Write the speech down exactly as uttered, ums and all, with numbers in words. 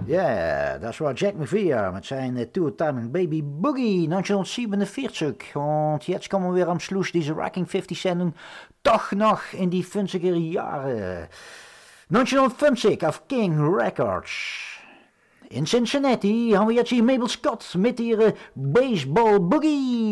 Ja, dat was Jack McVier met zijn uh, Tour Timing Baby Boogie negentien zevenenveertig. Want jetzt komen we weer am Schluss deze Rocking vijftig-zending toch nog in die funziger jaren. negentien vijftig auf King Records. In Cincinnati haben wir jetzt hier Mabel Scott mit ihrer Baseball Boogie.